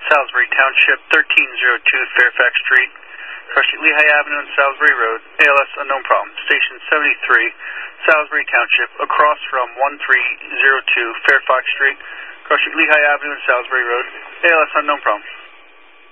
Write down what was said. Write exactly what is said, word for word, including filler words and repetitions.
Salisbury Township, thirteen oh two Fairfax Street, across Street Lehigh Avenue and Salisbury Road, A L S unknown problem. Station seventy-three, Salisbury Township, across from one three oh two Fairfax Street, across Street Lehigh Avenue and Salisbury Road, A L S unknown problem.